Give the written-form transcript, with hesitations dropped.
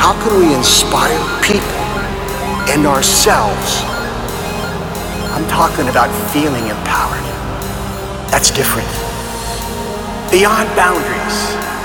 how can we inspire people and ourselves? I'm talking about feeling empowered. That's different. Beyond boundaries.